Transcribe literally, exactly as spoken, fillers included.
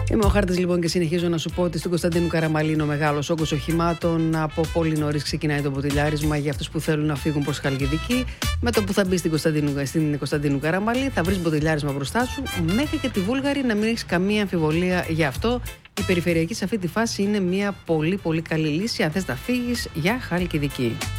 Είμαι ο Χάρτης λοιπόν και συνεχίζω να σου πω ότι στην Κωνσταντίνου Καραμαλή είναι ο μεγάλος όγκος οχημάτων. Από πολύ νωρίς ξεκινάει το ποτηλιάρισμα για αυτούς που θέλουν να φύγουν προς Χαλκιδική. Με το που θα μπει στην Κωνσταντίνου, στην Κωνσταντίνου Καραμαλή θα βρεις ποτηλιάρισμα μπροστά σου, μέχρι και τη Βούλγαρη, να μην έχεις καμία αμφιβολία γι' αυτό. Η περιφερειακή σε αυτή τη φάση είναι μια πολύ πολύ καλή λύση αν θες να φύγεις για Χαλκιδική.